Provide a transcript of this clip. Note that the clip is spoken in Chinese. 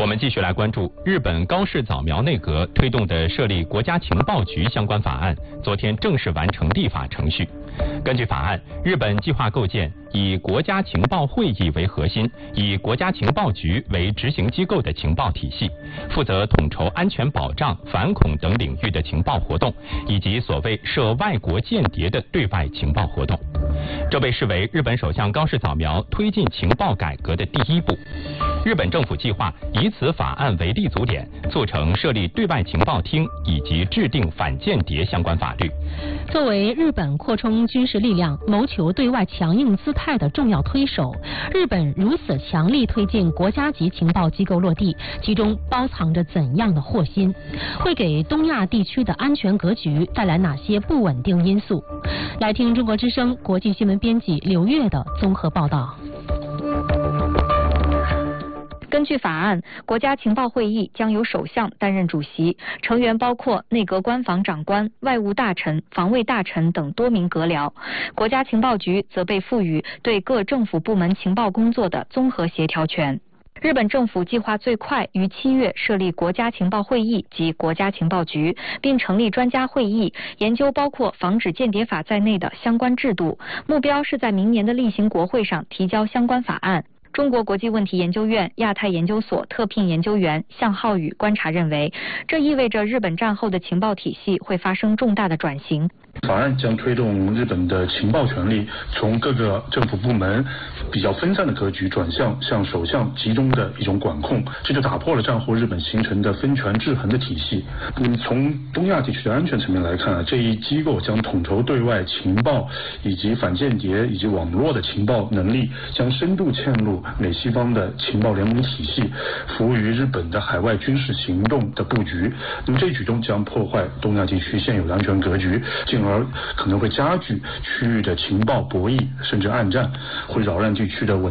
们继续来关注日本高市早苗内阁推动的设立国家情报局相关法案，昨天正式完成立法程序。根据法案，日本计划构建以国家情报会议为核心，以国家情报局为执行机构的情报体系，负责统筹安全保障、反恐等领域的情报活动，以及所谓涉外国间谍的对外情报活动。这被视为日本首相高市早苗推进情报改革的第一步。日本政府计划以此法案为立足点，促成设立对外情报厅以及制定反间谍相关法律。 作为日本扩充军事力量、谋求对外强硬姿态的重要推手，日本如此强力推进国家级情报机构落地，其中包藏着怎样的祸心？会给东亚地区的安全格局带来哪些不稳定因素？来听中国之声国际新闻编辑刘月的综合报道。 根据法案，国家情报会议将由首相担任主席，成员包括内阁官房长官、外务大臣、防卫大臣等多名阁僚。国家情报局则被赋予对各政府部门情报工作的综合协调权。日本政府计划最快于7月设立国家情报会议及国家情报局，并成立专家会议，研究包括防止间谍法在内的相关制度，目标是在明年的例行国会上提交相关法案。中国国际问题研究院亚太研究所特聘研究员向浩宇观察认为，这意味着日本战后的情报体系会发生重大的转型。 法案将推动日本的情报权力从各个政府部门比较分散的格局转向首相集中的一种管控，这就打破了战后日本形成的分权制衡的体系。从东亚地区的安全层面来看，这一机构将统筹对外情报以及反间谍以及网络的情报能力，将深度嵌入美西方的情报联盟体系，服务于日本的海外军事行动的布局。那么这一举动将破坏东亚地区现有的安全格局，进而可能会加剧区域的情报博弈甚至暗战，会扰乱地区的稳